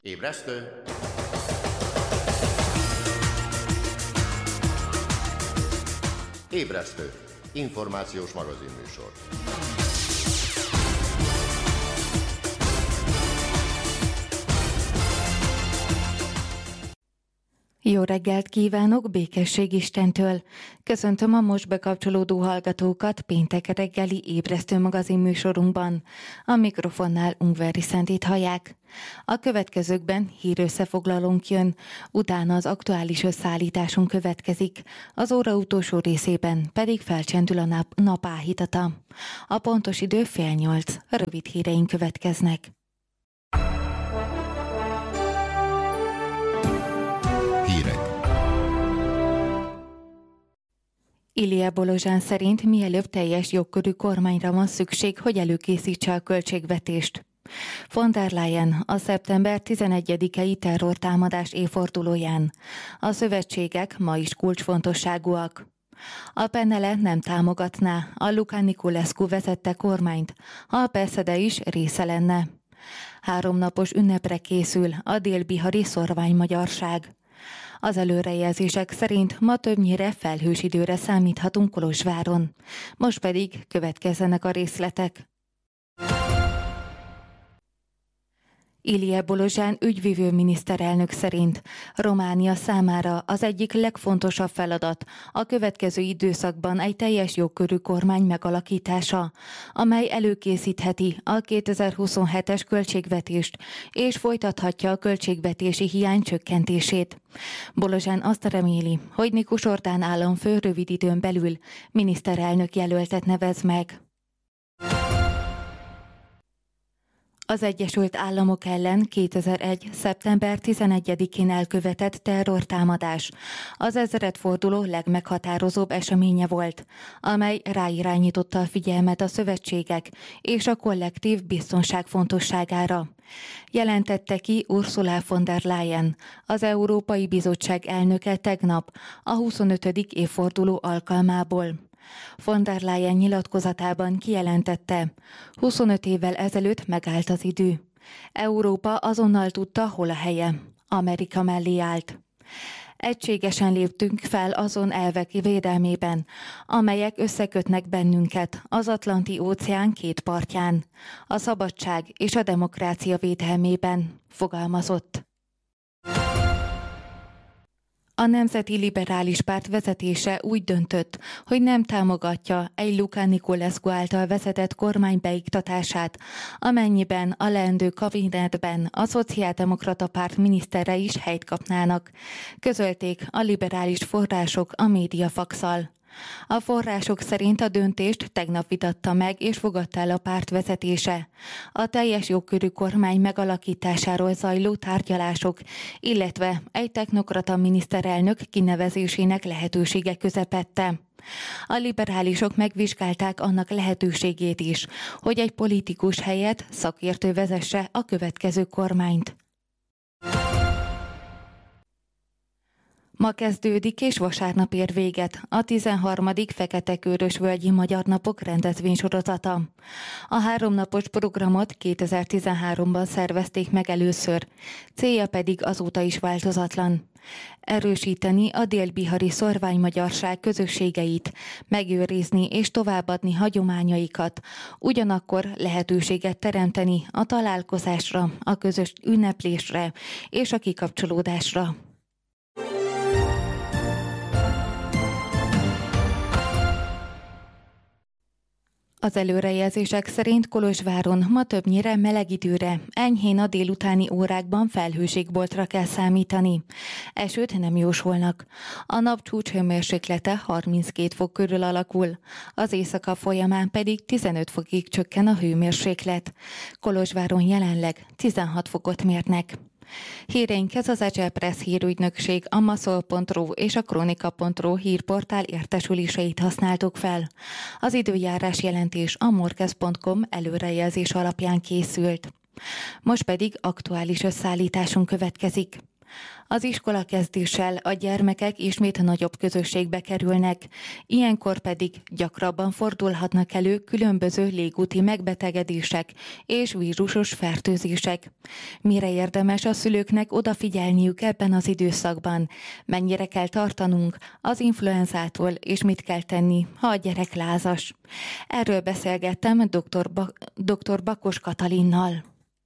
Ébresztő! Ébresztő! Információs magazinműsor. Jó reggelt kívánok, békesség Istentől! Köszöntöm a most bekapcsolódó hallgatókat péntek reggeli ébresztő magazin műsorunkban. A mikrofonnál Ungvári Szentét hallják. A következőkben hírösszefoglalónk jön, utána az aktuális összeállításunk következik, az óra utolsó részében pedig felcsendül a nap áhítata. A pontos idő 7:30, rövid híreink következnek. Ilija Bolozsán szerint mielőbb teljes jogkörű kormányra van szükség, hogy előkészítse a költségvetést. Von der Leyen a szeptember 11-i terrortámadás évfordulóján. A szövetségek ma is kulcsfontosságúak. A Pennele nem támogatná a Luca Niculescu vezette kormányt, ha a PSZD is része lenne. 3 napos ünnepre készül a dél-bihari szorványmagyarság. Az előrejelzések szerint ma többnyire felhős időre számíthatunk Kolozsváron. Most pedig következzenek a részletek. Ilija Bolozsán ügyvivő miniszterelnök szerint Románia számára az egyik legfontosabb feladat a következő időszakban egy teljes jogkörű kormány megalakítása, amely előkészítheti a 2027-es költségvetést és folytathatja a költségvetési hiány csökkentését. Bolozsán azt reméli, hogy Nikus Orbán államfő rövid időn belül miniszterelnök jelöltet nevez meg. Az Egyesült Államok ellen 2001. szeptember 11-én elkövetett terrortámadás az ezredforduló legmeghatározóbb eseménye volt, amely ráirányította a figyelmet a szövetségek és a kollektív biztonság fontosságára. Jelentette ki Ursula von der Leyen, az Európai Bizottság elnöke tegnap a 25. évforduló alkalmából. Von der Leyen nyilatkozatában kijelentette, 25 évvel ezelőtt megállt az idő. Európa azonnal tudta, hol a helye. Amerika mellé állt. Egységesen léptünk fel azon elvek védelmében, amelyek összekötnek bennünket az Atlanti-óceán két partján, a szabadság és a demokrácia védelmében, fogalmazott. A Nemzeti Liberális Párt vezetése úgy döntött, hogy nem támogatja egy Luca Niculescu által vezetett kormány beiktatását, amennyiben a leendő kabinetben a Szociáldemokrata Párt minisztere is helyt kapnának, közölték a liberális források a Mediafax-szal. A források szerint a döntést tegnap vitatta meg és fogadta el a párt vezetése. A teljes jogkörű kormány megalakításáról zajló tárgyalások, illetve egy technokrata miniszterelnök kinevezésének lehetősége közepette. A liberálisok megvizsgálták annak lehetőségét is, hogy egy politikus helyett szakértő vezesse a következő kormányt. Ma kezdődik és vasárnap ér véget a 13. Fekete-Körös Völgyi Magyar Napok rendezvénysorozata. A 3 napos programot 2013-ban szervezték meg először, célja pedig azóta is változatlan. Erősíteni a dél-bihari szorványmagyarság közösségeit, megőrizni és továbbadni hagyományaikat, ugyanakkor lehetőséget teremteni a találkozásra, a közös ünneplésre és a kikapcsolódásra. Az előrejelzések szerint Kolozsváron ma többnyire meleg időre, enyhén a délutáni órákban felhőségboltra kell számítani. Esőt nem jósolnak. A nap csúcshőmérséklete 32 fok körül alakul, az éjszaka folyamán pedig 15 fokig csökken a hőmérséklet. Kolozsváron jelenleg 16 fokot mérnek. Híreinkhez az Agile Press hírügynökség, a maszol.ru és a kronika.ru hírportál értesüléseit használtuk fel. Az időjárás jelentés a morkez.com előrejelzés alapján készült. Most pedig aktuális összeállításunk következik. Az iskola kezdéssel a gyermekek ismét nagyobb közösségbe kerülnek, ilyenkor pedig gyakrabban fordulhatnak elő különböző légúti megbetegedések és vírusos fertőzések. Mire érdemes a szülőknek odafigyelniük ebben az időszakban? Mennyire kell tartanunk az influenzától, és mit kell tenni, ha a gyerek lázas? Erről beszélgettem dr. Bakos Katalinnal.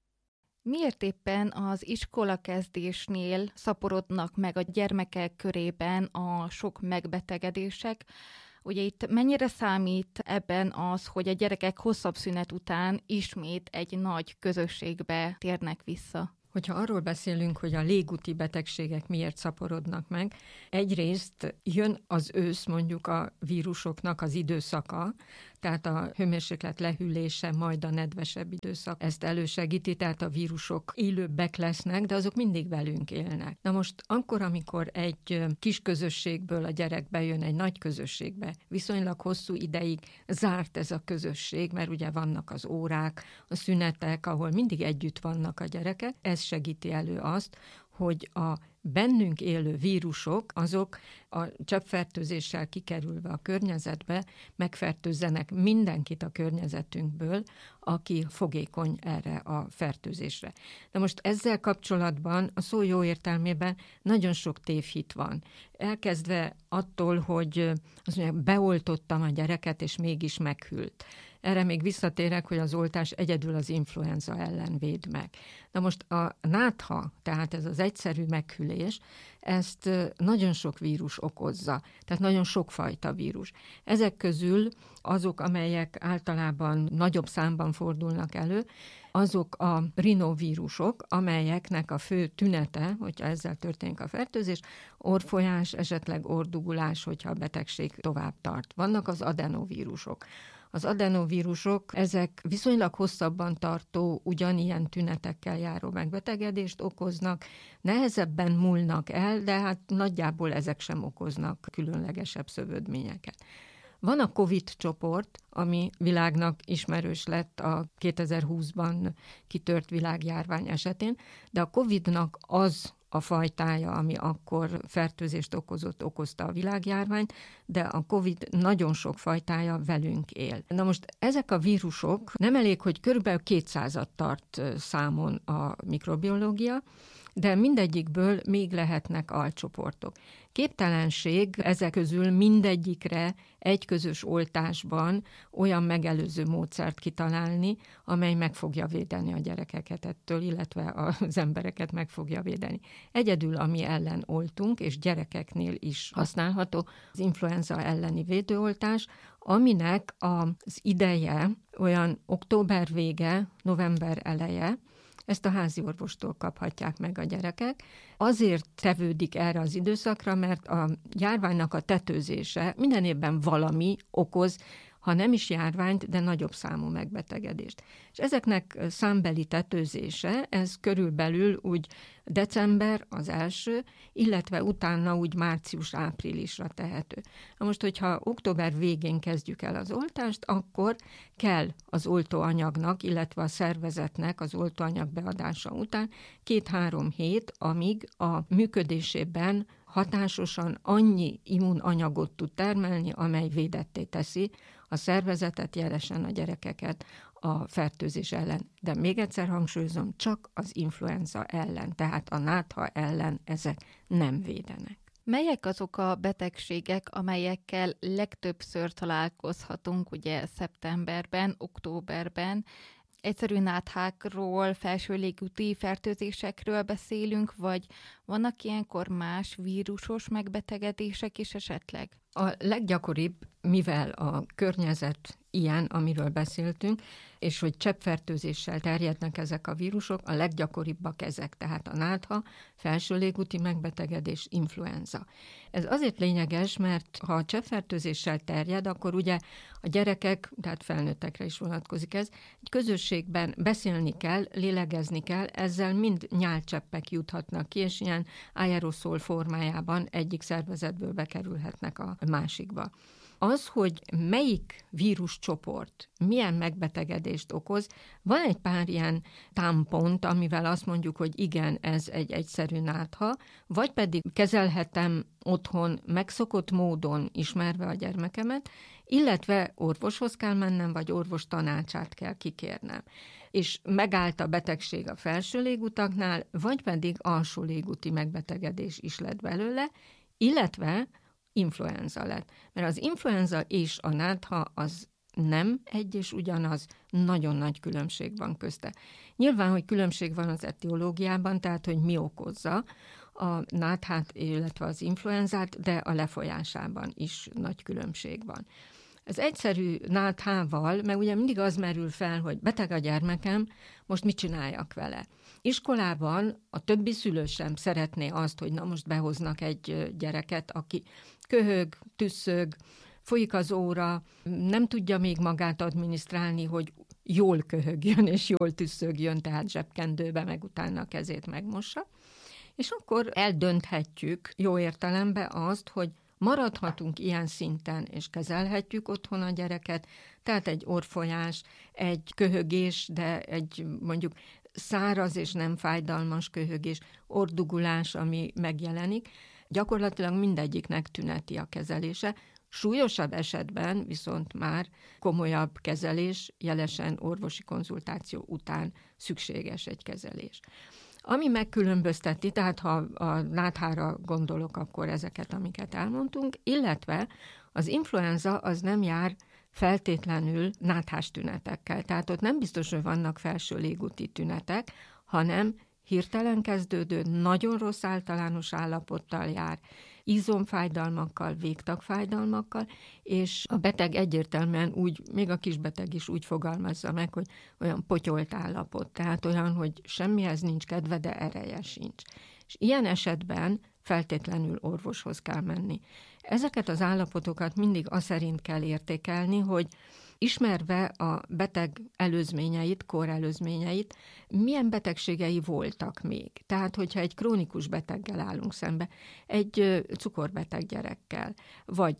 Miért éppen az iskolakezdésnél szaporodnak meg a gyermekek körében a sok megbetegedések? Ugye itt mennyire számít ebben az, hogy a gyerekek hosszabb szünet után ismét egy nagy közösségbe térnek vissza? Hogyha arról beszélünk, hogy a légúti betegségek miért szaporodnak meg, egyrészt jön az ősz, mondjuk a vírusoknak az időszaka, tehát a hőmérséklet lehűlése, majd a nedvesebb időszak ezt elősegíti, tehát a vírusok élőbbek lesznek, de azok mindig velünk élnek. Na most akkor, amikor egy kis közösségből a gyerek bejön egy nagy közösségbe, viszonylag hosszú ideig zárt ez a közösség, mert ugye vannak az órák, a szünetek, ahol mindig együtt vannak a gyerekek, ez segíti elő azt, hogy a bennünk élő vírusok, azok a cseppfertőzéssel kikerülve a környezetbe megfertőzzenek mindenkit a környezetünkből, aki fogékony erre a fertőzésre. De most ezzel kapcsolatban a szó jó értelmében nagyon sok tévhit van. Elkezdve attól, hogy azt mondják, beoltottam a gyereket, és mégis meghűlt. Erre még visszatérek, hogy az oltás egyedül az influenza ellen véd meg. Na most a nátha, tehát ez az egyszerű meghűlés, ezt nagyon sok vírus okozza, tehát nagyon sokfajta vírus. Ezek közül azok, amelyek általában nagyobb számban fordulnak elő, azok a rinovírusok, amelyeknek a fő tünete, hogyha ezzel történik a fertőzés, orrfolyás, esetleg orrdugulás, hogyha a betegség tovább tart. Vannak az adenovírusok. Az adenovírusok, ezek viszonylag hosszabban tartó, ugyanilyen tünetekkel járó megbetegedést okoznak, nehezebben múlnak el, de hát nagyjából ezek sem okoznak különlegesebb szövődményeket. Van a COVID csoport, ami világnak ismerős lett a 2020-ban kitört világjárvány esetén, de a COVID-nak az a fajtája, ami akkor fertőzést okozta a világjárványt, de a COVID nagyon sok fajtája velünk él. Na most ezek a vírusok nem elég, hogy körülbelül 200-at tart számon a mikrobiológia, de mindegyikből még lehetnek alcsoportok. Képtelenség ezek közül mindegyikre egy közös oltásban olyan megelőző módszert kitalálni, amely meg fogja védeni a gyerekeket ettől, illetve az embereket meg fogja védeni. Egyedül, ami ellen oltunk, és gyerekeknél is használható, az influenza elleni védőoltás, aminek az ideje olyan október vége, november eleje, ezt a házi orvostól kaphatják meg a gyerekek. Azért tevődik erre az időszakra, mert a járványnak a tetőzése minden évben valami okoz, ha nem is járványt, de nagyobb számú megbetegedést. És ezeknek számbeli tetőzése, ez körülbelül úgy december az első, illetve utána úgy március-áprilisra tehető. Na most, hogyha október végén kezdjük el az oltást, akkor kell az oltóanyagnak, illetve a szervezetnek az oltóanyag beadása után 2-3 hét, amíg a működésében hatásosan annyi immunanyagot tud termelni, amely védetté teszi a szervezetet, jelesen a gyerekeket a fertőzés ellen. De még egyszer hangsúlyozom, csak az influenza ellen, tehát a nátha ellen ezek nem védenek. Melyek azok a betegségek, amelyekkel legtöbbször találkozhatunk ugye szeptemberben, októberben? Egyszerű náthákról, felső légúti fertőzésekről beszélünk, vagy vannak ilyenkor más vírusos megbetegedések is esetleg? A leggyakoribb, mivel a környezet ilyen, amiről beszéltünk, és hogy cseppfertőzéssel terjednek ezek a vírusok, a leggyakoribbak ezek, tehát a nátha, felső légúti megbetegedés, influenza. Ez azért lényeges, mert ha a cseppfertőzéssel terjed, akkor ugye a gyerekek, tehát felnőttekre is vonatkozik ez, egy közösségben beszélni kell, lélegezni kell, ezzel mind nyálcseppek juthatnak ki, és ilyen aeroszol formájában egyik szervezetből bekerülhetnek a másikba. az, hogy melyik víruscsoport milyen megbetegedést okoz, van egy pár ilyen támpont, amivel azt mondjuk, hogy igen, ez egy egyszerű nátha, vagy pedig kezelhetem otthon megszokott módon ismerve a gyermekemet, illetve orvoshoz kell mennem, vagy orvos tanácsát kell kikérnem. És megállt a betegség a felső légutaknál, vagy pedig alsó légúti megbetegedés is lett belőle, illetve influenza lett. Mert az influenza és a nátha az nem egy és ugyanaz, nagyon nagy különbség van közte. Nyilván, hogy különbség van az etiológiában, tehát, hogy mi okozza a náthát, illetve az influenzát, de a lefolyásában is nagy különbség van. Az egyszerű náthával, meg ugye mindig az merül fel, hogy beteg a gyermekem, most mit csináljak vele? Iskolában a többi szülő sem szeretné azt, hogy na most behoznak egy gyereket, aki köhög, tüsszög, folyik az óra, nem tudja még magát adminisztrálni, hogy jól köhögjön és jól tüsszögjön, tehát zsebkendőbe, meg utána a kezét megmossa. És akkor eldönthetjük jó értelemben azt, hogy maradhatunk ilyen szinten, és kezelhetjük otthon a gyereket, tehát egy orrfolyás, egy köhögés, de egy mondjuk száraz és nem fájdalmas köhögés, orrdugulás, ami megjelenik. Gyakorlatilag mindegyiknek tüneti a kezelése. Súlyosabb esetben viszont már komolyabb kezelés, jelesen orvosi konzultáció után szükséges egy kezelés. Ami megkülönbözteti, tehát ha a náthára gondolok, akkor ezeket, amiket elmondtunk, illetve az influenza az nem jár feltétlenül náthás tünetekkel. Tehát ott nem biztos, hogy vannak felső légúti tünetek, hanem hirtelen kezdődő, nagyon rossz általános állapottal jár, izomfájdalmakkal, végtagfájdalmakkal, és a beteg egyértelműen úgy, még a kisbeteg is úgy fogalmazza meg, hogy olyan potyolt állapot, tehát olyan, hogy semmihez nincs kedve, de ereje sincs. És ilyen esetben feltétlenül orvoshoz kell menni. Ezeket az állapotokat mindig az szerint kell értékelni, hogy ismerve a beteg előzményeit, korelőzményeit, milyen betegségei voltak még. Tehát, hogyha egy krónikus beteggel állunk szembe, egy cukorbeteg gyerekkel, vagy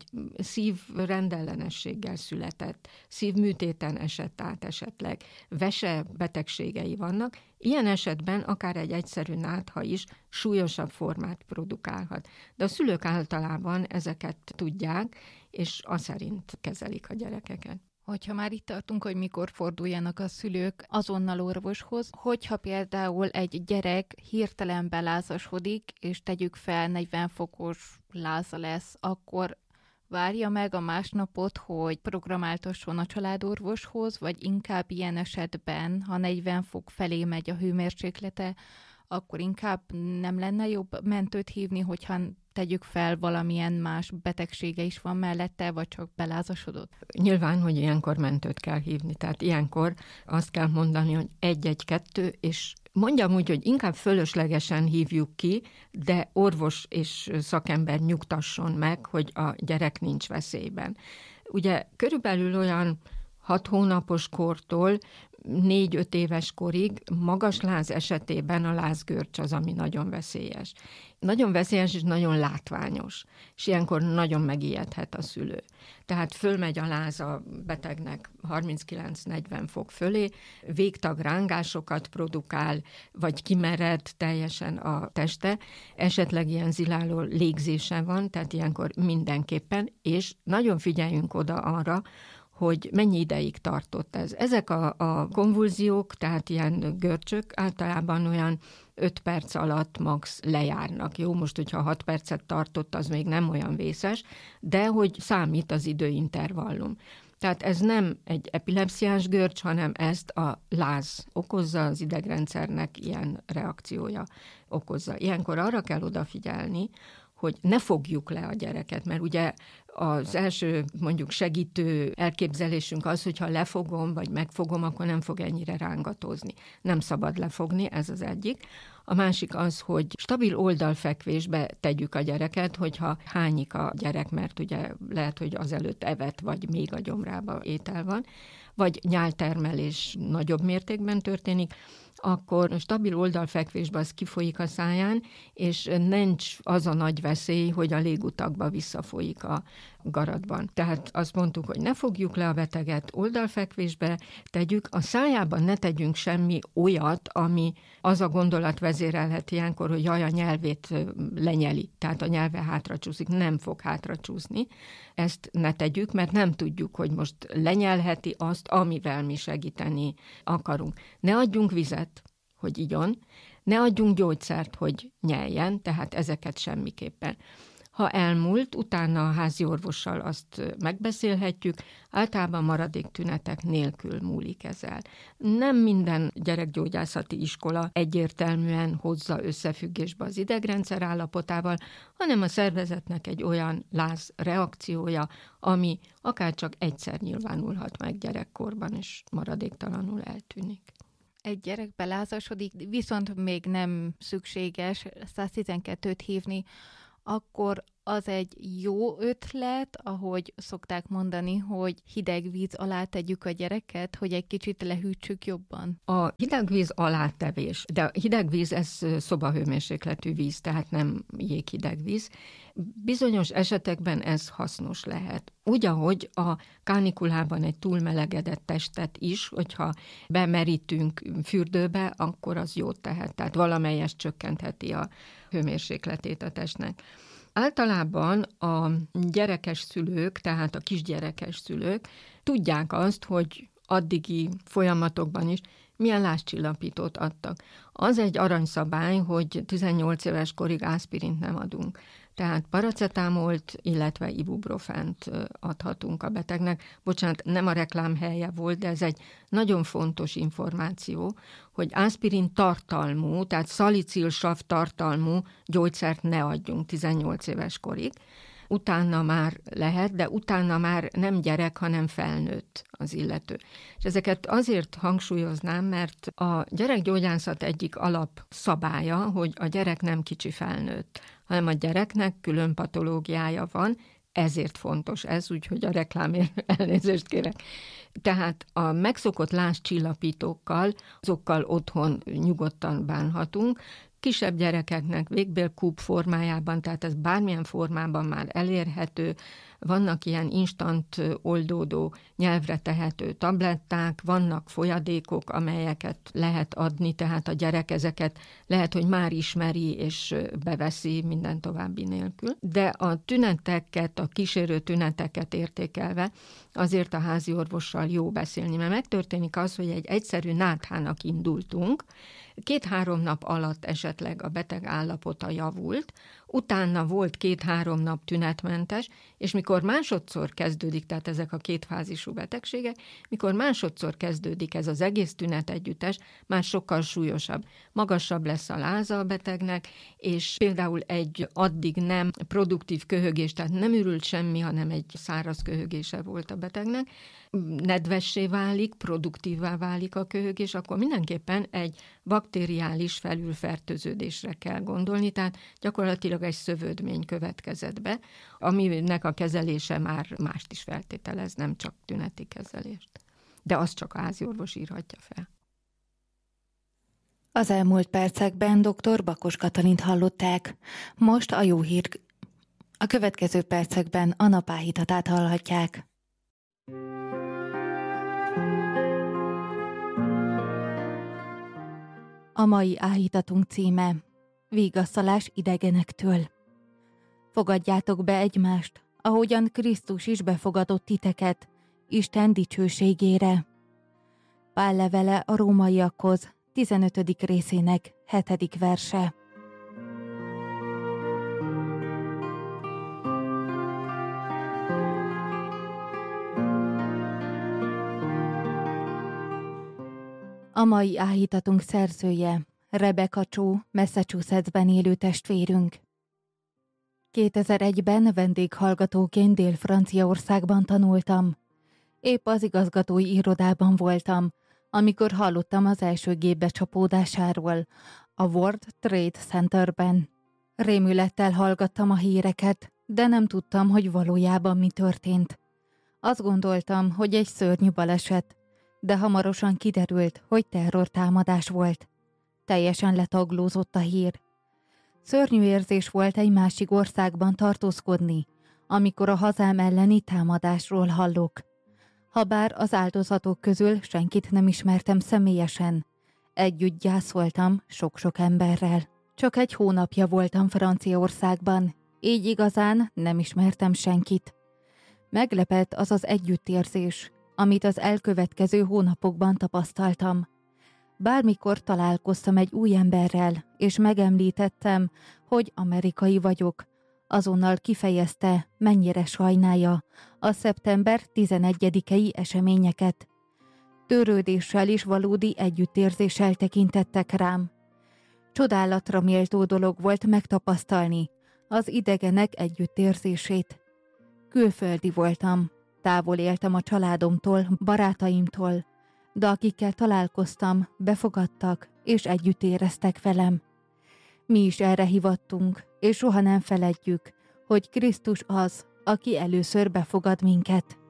szívrendellenességgel született, szívműtéten esett át esetleg, vese betegségei vannak, ilyen esetben akár egy egyszerű nátha is súlyosabb formát produkálhat. De a szülők általában ezeket tudják, és az szerint kezelik a gyerekeket. Hogyha már itt tartunk, hogy mikor forduljanak a szülők azonnal orvoshoz, hogyha például egy gyerek hirtelen belázasodik, és tegyük fel 40 fokos láza lesz, akkor várja meg a másnapot, hogy programáltasson a családorvoshoz, vagy inkább ilyen esetben, ha 40 fok felé megy a hőmérséklete, akkor inkább nem lenne jobb mentőt hívni, hogyha tegyük fel, valamilyen más betegsége is van mellette, vagy csak belázasodott? Nyilván, hogy ilyenkor mentőt kell hívni. Tehát ilyenkor azt kell mondani, hogy 112, és mondjam úgy, hogy inkább fölöslegesen hívjuk ki, de orvos és szakember nyugtasson meg, hogy a gyerek nincs veszélyben. Ugye körülbelül olyan 6 hónapos kortól 4-5 éves korig magas láz esetében a lázgörcs az, ami nagyon veszélyes. Nagyon veszélyes és nagyon látványos, és ilyenkor nagyon megijedhet a szülő. Tehát fölmegy a láz a betegnek 39-40 fok fölé, végtag rángásokat produkál, vagy kimered teljesen a teste, esetleg ilyen ziláló légzése van, tehát ilyenkor mindenképpen, és nagyon figyeljünk oda arra, hogy mennyi ideig tartott ez. Ezek a konvulziók, tehát ilyen görcsök általában olyan 5 perc alatt max lejárnak. Jó, most, hogyha 6 percet tartott, az még nem olyan vészes, de hogy számít az időintervallum. Tehát ez nem egy epilepsziás görcs, hanem ezt a láz okozza, az idegrendszernek ilyen reakciója okozza. Ilyenkor arra kell odafigyelni, hogy ne fogjuk le a gyereket, mert ugye az első mondjuk segítő elképzelésünk az, hogyha lefogom, vagy megfogom, akkor nem fog ennyire rángatózni. Nem szabad lefogni, ez az egyik. A másik az, hogy stabil oldalfekvésbe tegyük a gyereket, hogyha hányik a gyerek, mert ugye lehet, hogy azelőtt evett, vagy még a gyomrába étel van, vagy nyáltermelés nagyobb mértékben történik, akkor stabil oldalfekvésben az kifolyik a száján, és nincs az a nagy veszély, hogy a légutakba visszafolyik a garatban. Tehát azt mondtuk, hogy ne fogjuk le a beteget, oldalfekvésbe tegyük, a szájában ne tegyünk semmi olyat, ami az a gondolat vezérelhet ilyenkor, hogy jaj, a nyelvét lenyeli, tehát a nyelve hátracsúszik, nem fog hátracsúszni. Ezt ne tegyük, mert nem tudjuk, hogy most lenyelheti azt, amivel mi segíteni akarunk. Ne adjunk vizet, hogy igyon, ne adjunk gyógyszert, hogy nyeljen, tehát ezeket semmiképpen. Ha elmúlt, utána a házi orvossal azt megbeszélhetjük, általában maradék tünetek nélkül múlik ez el. Nem minden gyerekgyógyászati iskola egyértelműen hozza összefüggésbe az idegrendszer állapotával, hanem a szervezetnek egy olyan lázreakciója, ami akárcsak egyszer nyilvánulhat meg gyerekkorban, és maradéktalanul eltűnik. Egy gyerek belázasodik, viszont még nem szükséges 112-t hívni, akkor az egy jó ötlet, ahogy szokták mondani, hogy hideg víz alá tegyük a gyereket, hogy egy kicsit lehűtsük jobban? A hideg víz alátevés, de a hideg víz ez szobahőmérsékletű víz, tehát nem jéghideg víz. Bizonyos esetekben ez hasznos lehet. Úgy, ahogy a kánikulában egy túlmelegedett testet is, hogyha bemerítünk fürdőbe, akkor az jót tehet, tehát valamelyest csökkentheti a hőmérsékletét a testnek. Általában a gyerekes szülők, tehát a kisgyerekes szülők tudják azt, hogy addigi folyamatokban is milyen lázcsillapítót adtak. Az egy aranyszabály, hogy 18 éves korig ászpirint nem adunk. Tehát paracetámolt, illetve ibuprofent adhatunk a betegnek. Bocsánat, nem a reklám helye volt, de ez egy nagyon fontos információ, hogy ászpirin tartalmú, tehát szalicilsav tartalmú gyógyszert ne adjunk 18 éves korig. Utána már lehet, de utána már nem gyerek, hanem felnőtt az illető. És ezeket azért hangsúlyoznám, mert a gyerekgyógyászat egyik alapszabálya, hogy a gyerek nem kicsi felnőtt, hanem a gyereknek külön patológiája van, ezért fontos ez, úgyhogy a reklámért elnézést kérek. Tehát a megszokott lázcsillapítókkal, azokkal otthon nyugodtan bánhatunk, kisebb gyerekeknek végbélkúp formájában, tehát ez bármilyen formában már elérhető, vannak ilyen instant oldódó, nyelvre tehető tabletták, vannak folyadékok, amelyeket lehet adni, tehát a gyerek ezeket lehet, hogy már ismeri és beveszi minden további nélkül. De a tüneteket, a kísérő tüneteket értékelve azért a házi orvossal jó beszélni, mert megtörténik az, hogy egy egyszerű náthának indultunk, 2-3 nap alatt esetleg a beteg állapota javult, utána volt 2-3 nap tünetmentes, és mikor másodszor kezdődik, tehát ezek a kétfázisú betegségek, mikor másodszor kezdődik ez az egész tünet együttes, már sokkal súlyosabb. Magasabb lesz a láza a betegnek, és például egy addig nem produktív köhögés, tehát nem ürült semmi, hanem egy száraz köhögése volt a betegnek, nedvessé válik, produktívvá válik a köhögés, akkor mindenképpen egy bakteriális felülfertőződésre kell gondolni, tehát gyakorlatilag egy szövődmény következett be, aminek a kezelése már mást is feltételez, nem csak tüneti kezelést. De azt csak a háziorvos írhatja fel. Az elmúlt percekben dr. Bakos Katalint hallották. Most a jó hír. A következő percekben a napáhítatát hallhatják. A mai áhítatunk címe: Vigasztalás idegenektől. Fogadjátok be egymást, ahogyan Krisztus is befogadott titeket, Isten dicsőségére. Pál levele a rómaiakhoz, 15. részének 7. verse. A mai áhítatunk szerzője Rebecca Cho, Massachusettsben élő testvérünk. 2001-ben vendéghallgatóként Dél-Franciaországban tanultam. Épp az igazgatói irodában voltam, amikor hallottam az első gép becsapódásáról, a World Trade Centerben. Rémülettel hallgattam a híreket, de nem tudtam, hogy valójában mi történt. Azt gondoltam, hogy egy szörnyű baleset, de hamarosan kiderült, hogy terrortámadás volt. teljesen letaglózott a hír. Szörnyű érzés volt egy másik országban tartózkodni, amikor a hazám elleni támadásról hallok. Habár az áldozatok közül senkit nem ismertem személyesen, együtt gyászoltam sok-sok emberrel. Csak egy hónapja voltam Franciaországban, így igazán nem ismertem senkit. Meglepett az az együttérzés, amit az elkövetkező hónapokban tapasztaltam. Bármikor találkoztam egy új emberrel, és megemlítettem, hogy amerikai vagyok, azonnal kifejezte, mennyire sajnálja a szeptember 11-i eseményeket. Törődéssel és valódi együttérzéssel tekintettek rám. Csodálatra méltó dolog volt megtapasztalni az idegenek együttérzését. Külföldi voltam, távol éltem a családomtól, barátaimtól, de akikkel találkoztam, befogadtak és együtt éreztek velem. Mi is erre hivattunk, és soha nem feledjük, hogy Krisztus az, aki először befogad minket.